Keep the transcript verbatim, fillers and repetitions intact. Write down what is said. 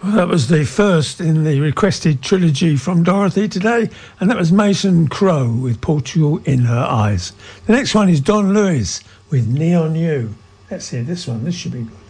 Well, that was the first in the requested trilogy from Dorothy today, and that was Mason Crowe with Portugal in Her Eyes. The next one is Don Lewis with Neon You. Let's hear this one. This should be good.